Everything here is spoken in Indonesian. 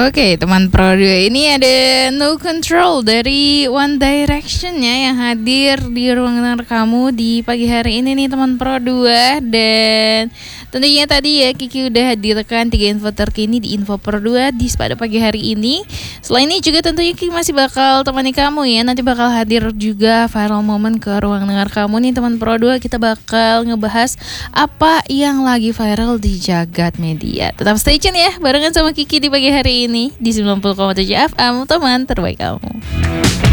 Oke, teman Pro 2, ini ada No Control dari One Direction ya yang hadir di ruang dengar kamu di pagi hari ini nih teman Pro 2. Dan tentunya tadi ya Kiki udah hadirkan 3 info terkini di Info Pro 2 di pada pagi hari ini. Selain ini juga tentunya Kiki masih bakal temani kamu ya. Nanti bakal hadir juga viral moment ke ruang dengar kamu nih teman Pro 2. Kita bakal ngebahas apa yang lagi viral di jagat media. Tetap stay tune ya barengan sama Kiki di pagi hari ini di 90,7 FM, teman terbaik kamu.